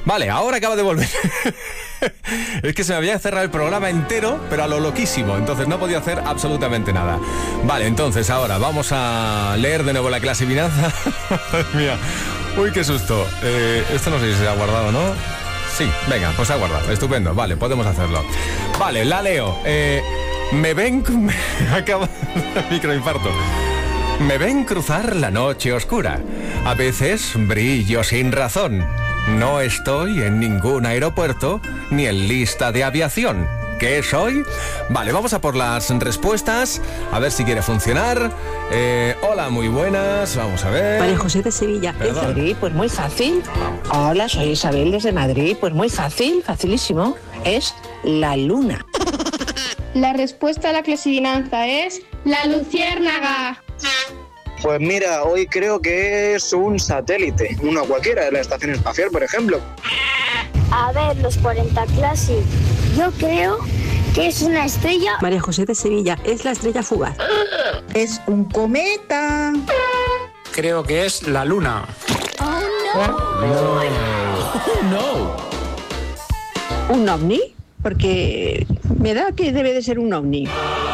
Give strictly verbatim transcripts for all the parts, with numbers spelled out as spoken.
Vale, ahora acaba de volver. Es que se me había cerrado el programa entero, pero a lo loquísimo. Entonces no podía hacer absolutamente nada. Vale, entonces ahora vamos a leer de nuevo la clase finanza. Mía. Uy, qué susto. Eh, esto no sé si se ha guardado, ¿no? Sí, venga, pues se ha guardado. Estupendo, vale, podemos hacerlo. Vale, la leo. Eh, me ven... Me acaba... microinfarto. Me ven cruzar la noche oscura. A veces brillo sin razón. No estoy en ningún aeropuerto ni en lista de aviación. ¿Qué soy? Vale, vamos a por las respuestas. A ver si quiere funcionar. Eh, hola, muy buenas. Vamos a ver. María José de Sevilla. Perdón. Madrid, pues muy fácil. Hola, soy Isabel desde Madrid. Pues muy fácil, facilísimo. Es la luna. La respuesta a la clase finanza es la luciérnaga. Pues mira, hoy creo que es un satélite, uno cualquiera de la estación espacial, por ejemplo. A ver, los cuarenta Classic. Yo creo que es una estrella. María José de Sevilla. Es la estrella fugaz. Es un cometa. Creo que es la luna. Oh, no. No. ¿Un ovni? Porque me da que debe de ser un ovni.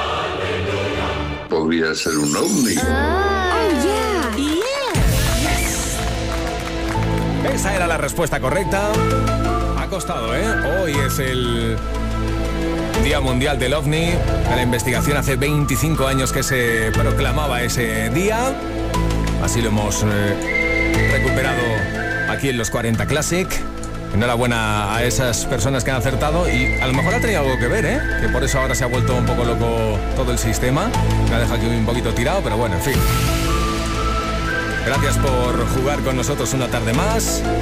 Podría ser un ovni. Esa era la respuesta correcta. Ha costado, ¿eh? Hoy es el Día Mundial del OVNI. De la investigación hace veinticinco años que se proclamaba ese día. Así lo hemos eh, recuperado aquí en los cuarenta Classic. Enhorabuena a esas personas que han acertado y a lo mejor ha tenido algo que ver, ¿eh? Que por eso ahora se ha vuelto un poco loco todo el sistema. Me ha dejado aquí un poquito tirado, pero bueno, en fin. Gracias por jugar con nosotros una tarde más.